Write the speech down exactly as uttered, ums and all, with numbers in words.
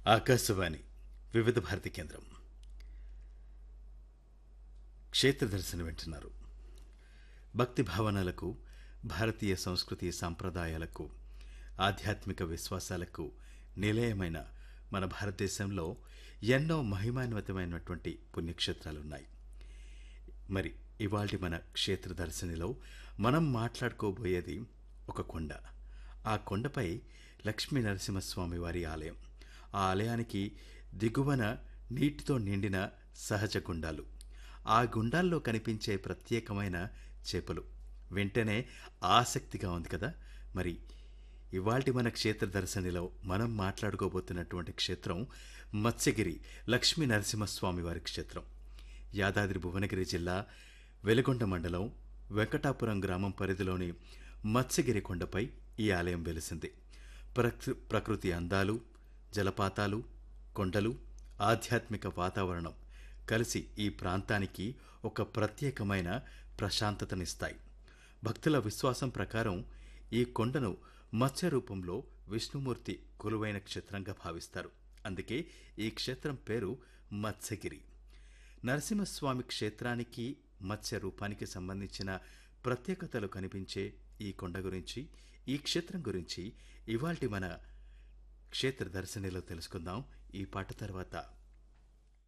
ఆకాశవాణి వివిధ భారతి కేంద్రం క్షేత్ర దర్శనం వింటున్నారు. భక్తి భావనలకు, భారతీయ సంస్కృతి సంప్రదాయాలకు, ఆధ్యాత్మిక విశ్వాసాలకు నిలయమైన మన భారతదేశంలో ఎన్నో మహిమాన్వితమైనటువంటి పుణ్యక్షేత్రాలున్నాయి. మరి ఇవాల్టి మన క్షేత్ర దర్శనిలో మనం మాట్లాడుకోబోయేది ఒక కొండ. ఆ కొండపై లక్ష్మీ నరసింహస్వామి వారి ఆలయం. ఆ ఆలయానికి దిగువన నీటితో నిండిన సహజ గుండాలు, ఆ గుండాల్లో కనిపించే ప్రత్యేకమైన చేపలు వెంటనే ఆసక్తిగా ఉంది కదా. మరి ఇవాల్టి మన క్షేత్ర దర్శనిలో మనం మాట్లాడుకోబోతున్నటువంటి క్షేత్రం మత్స్యగిరి లక్ష్మీ నరసింహస్వామి వారి క్షేత్రం. యాదాద్రి భువనగిరి జిల్లా వెలుగొండ మండలం వెంకటాపురం గ్రామం పరిధిలోని మత్స్యగిరి కొండపై ఈ ఆలయం వెలిసింది. ప్రకృ ప్రకృతి అందాలు, జలపాతాలు, కొండలు, ఆధ్యాత్మిక వాతావరణం కలిసి ఈ ప్రాంతానికి ఒక ప్రత్యేకమైన ప్రశాంతతనిస్తాయి. భక్తుల విశ్వాసం ప్రకారం ఈ కొండను మత్స్య రూపంలో విష్ణుమూర్తి కొలువైన క్షేత్రంగా భావిస్తారు. అందుకే ఈ క్షేత్రం పేరు మత్స్యగిరి. నరసింహస్వామి క్షేత్రానికి, మత్స్య రూపానికి సంబంధించిన ప్రత్యేకతలు కనిపించే ఈ కొండ గురించి, ఈ క్షేత్రం గురించి ఇవాల్టి మన క్షేత్ర దర్శనిలో తెలుసుకుందాం ఈ పాట తర్వాత.